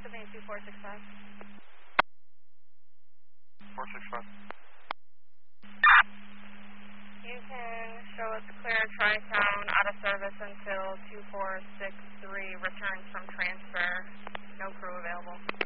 submitting 2465. 465. You can show us clear Tri-Town out of service until 2463 returns from transfer. No crew available.